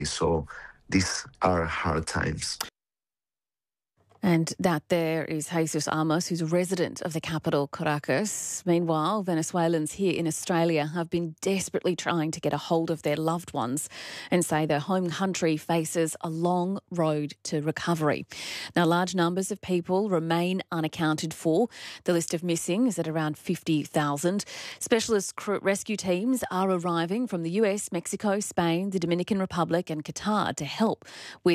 So these are hard times. And that there is Jesus Amos, who's a resident of the capital, Caracas. Meanwhile, Venezuelans here in Australia have been desperately trying to get a hold of their loved ones and say their home country faces a long road to recovery. Now, large numbers of people remain unaccounted for. The list of missing is at around 50,000. Specialist rescue teams are arriving from the US, Mexico, Spain, the Dominican Republic and Qatar to help with